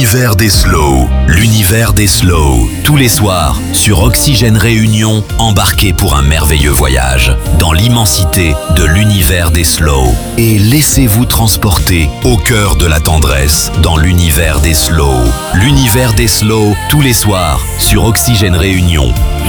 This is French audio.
L'univers des slow, l'univers des slow. Tous les soirs, sur Oxygène Réunion, embarquez pour un merveilleux voyage dans l'immensité de l'univers des slow. Et laissez-vous transporter au cœur de la tendresse dans l'univers des slow. L'univers des slow, tous les soirs, sur Oxygène Réunion.